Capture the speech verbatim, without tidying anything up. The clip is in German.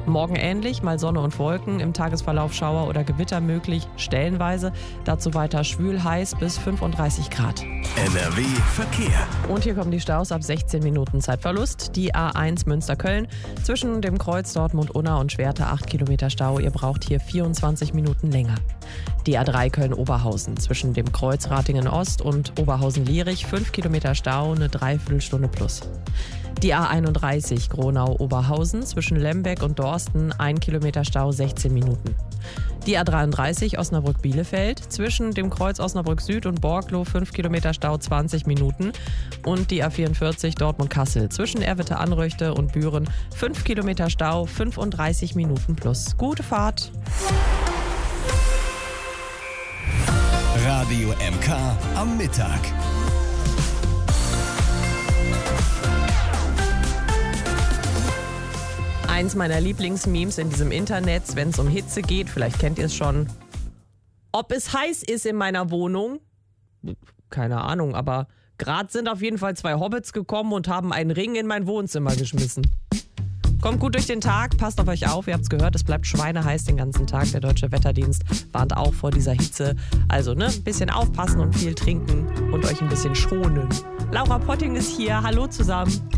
Morgen ähnlich, mal Sonne und Wolken, im Tagesverlauf Schauer oder Gewitter möglich, stellenweise. Dazu weiter schwül heiß bis fünfunddreißig Grad. N R W Verkehr. Und hier kommen die Staus ab sechzehn Minuten Zeitverlust. Die A eins Münster-Köln zwischen dem Kreuz Dortmund-Unna und Schwerte acht Kilometer Stau. Ihr braucht hier vierundzwanzig Minuten länger. Die A drei Köln-Oberhausen zwischen dem Kreuz Ratingen-Ost und Oberhausen-Lierich fünf Kilometer Stau, eine Dreiviertelstunde plus. Die A einunddreißig Gronau-Oberhausen zwischen Lembeck und Dorsten ein Kilometer Stau, sechzehn Minuten. Die A dreiunddreißig Osnabrück-Bielefeld zwischen dem Kreuz Osnabrück Süd und Borglo fünf Kilometer Stau, zwanzig Minuten. Und die A vierundvierzig Dortmund-Kassel zwischen Erwitte-Anröchte und Büren fünf Kilometer Stau, fünfunddreißig Minuten plus. Gute Fahrt! Radio M K am Mittag. Eins meiner Lieblingsmemes in diesem Internet, wenn es um Hitze geht, vielleicht kennt ihr es schon. Ob es heiß ist in meiner Wohnung? Keine Ahnung, aber gerade sind auf jeden Fall zwei Hobbits gekommen und haben einen Ring in mein Wohnzimmer geschmissen. Kommt gut durch den Tag, passt auf euch auf, ihr habt es gehört, es bleibt schweineheiß den ganzen Tag. Der Deutsche Wetterdienst warnt auch vor dieser Hitze. Also ne, ein bisschen aufpassen und viel trinken und euch ein bisschen schonen. Laura Potting ist hier, hallo zusammen.